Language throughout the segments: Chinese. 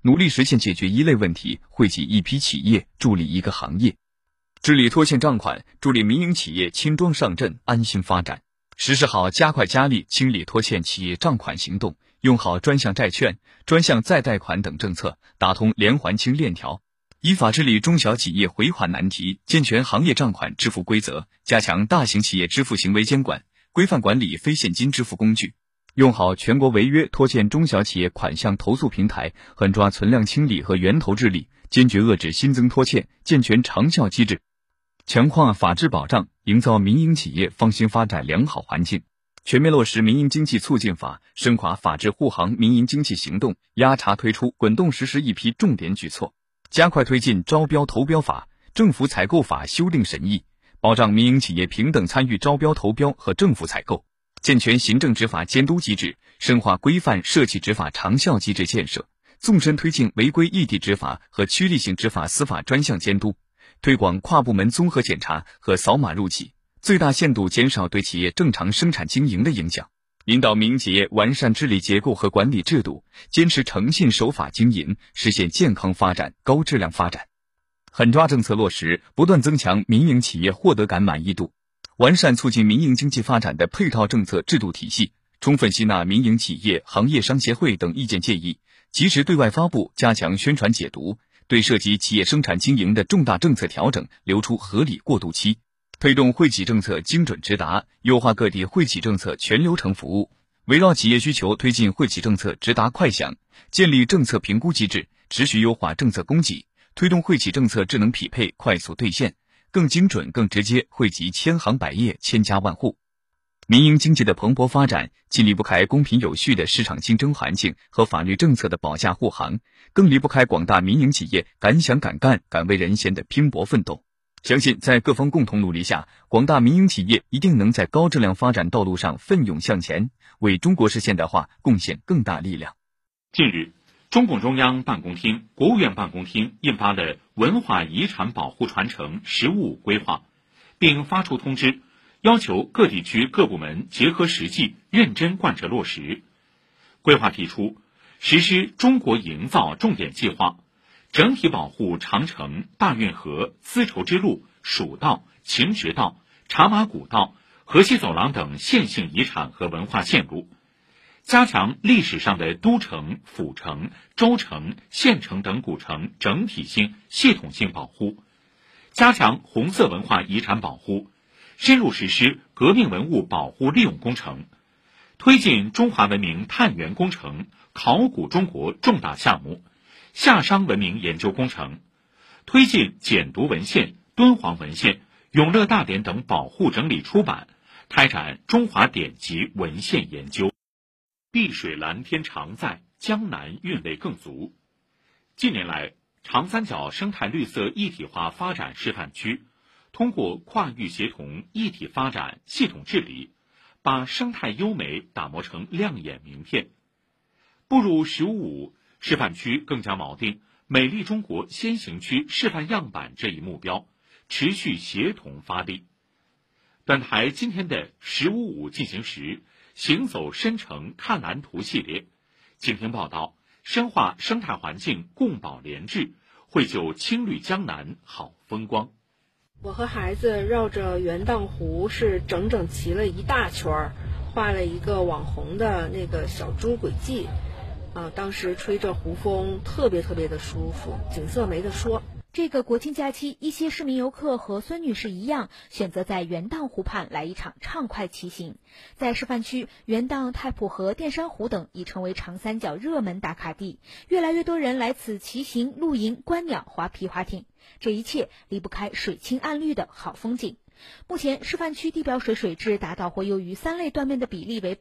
努力实现解决一类问题，惠及一批企业，助力一个行业。治理拖欠账款，助力民营企业轻装上阵，安心发展。实施好加快加力清理拖欠企业账款行动，用好专项债券、专项再贷款等政策，打通连环清链条。依法治理中小企业回款难题，健全行业账款支付规则，加强大型企业支付行为监管，规范管理非现金支付工具。用好全国违约拖欠中小企业款项投诉平台，狠抓存量清理和源头治理，坚决遏制新增拖欠，健全长效机制。强化法治保障，营造民营企业放心发展良好环境。全面落实民营经济促进法，深化法治护航民营经济行动，压查推出滚动实施一批重点举措。加快推进招标投标法、政府采购法修订审议，保障民营企业平等参与招标投标和政府采购。健全行政执法监督机制，深化规范社企执法长效机制建设，纵深推进违规异地执法和区域性执法司法专项监督，推广跨部门综合检查和扫码入企，最大限度减少对企业正常生产经营的影响。引导民营企业完善治理结构和管理制度，坚持诚信守法经营，实现健康发展、高质量发展。狠抓政策落实，不断增强民营企业获得感满意度，完善促进民营经济发展的配套政策制度体系，充分吸纳民营企业、行业商协会等意见建议，及时对外发布，加强宣传解读，对涉及企业生产经营的重大政策调整留出合理过渡期。推动惠企政策精准直达，优化各地惠企政策全流程服务，围绕企业需求推进惠企政策直达快响，建立政策评估机制，持续优化政策供给，推动惠企政策智能匹配快速兑现，更精准更直接惠及千行百业千家万户。民营经济的蓬勃发展，既离不开公平有序的市场竞争环境和法律政策的保驾护航，更离不开广大民营企业敢想敢干、敢为人先的拼搏奋斗。相信在各方共同努力下，广大民营企业一定能在高质量发展道路上奋勇向前，为中国式现代化贡献更大力量。 近日，中共中央办公厅、国务院办公厅印发了文化遗产保护传承“十五五”规划，并发出通知，要求各地区各部门结合实际，认真贯彻落实。规划提出，实施中国营造重点计划，整体保护长城、大运河、丝绸之路、蜀道、秦直道、茶马古道、河西走廊等线性遗产和文化线路，加强历史上的都城、府城、州城、县城等古城整体性、系统性保护，加强红色文化遗产保护，深入实施革命文物保护利用工程，推进中华文明探源工程、考古中国重大项目、夏商文明研究工程，推进简牍文献、敦煌文献、永乐大典等保护整理出版，开展中华典籍文献研究。碧水蓝天常在，江南韵味更足。近年来，长三角生态绿色一体化发展示范区通过跨域协同、一体发展、系统治理，把生态优美打磨成亮眼名片。步入“十五五”示范区更加锚定美丽中国先行区示范样板这一目标，持续协同发力。本台今天的“十五五”进行时，行走深城看蓝图系列，请听报道，深化生态环境共保联治，绘就青绿江南好风光。 我和孩子绕着元荡湖是整整骑了一大圈，画了一个网红的那个小猪轨迹。当时吹着湖风，特别的舒服，景色没得说。 这个国庆假期，一些市民游客和孙女士一样，选择在元荡湖畔来一场畅快骑行。在示范区，元荡、太浦河、淀山湖等已成为长三角热门打卡地，越来越多人来此骑行、露营、观鸟、划皮划艇。这一切离不开水清岸绿的好风景。目前示范区地表水质达到或优于3类断面的比例为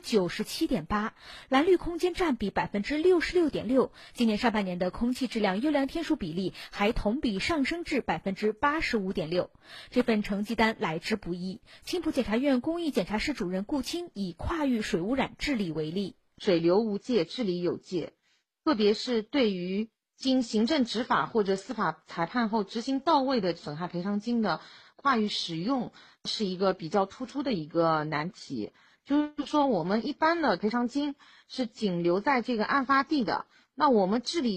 97.8%， 蓝绿空间占比 66.6%， 今年上半年的空气质量优良天数比例还同比上升至 85.6%。 这份成绩单来之不易，青浦检察院公益检察室主任顾清以跨域水污染治理为例。 水流无界，治理有界，特别是对于经行政执法或者司法裁判后执行到位的损害赔偿金的跨域使用是一个比较突出的一个难题。就是说我们一般的赔偿金是仅留在这个案发地的，那我们治理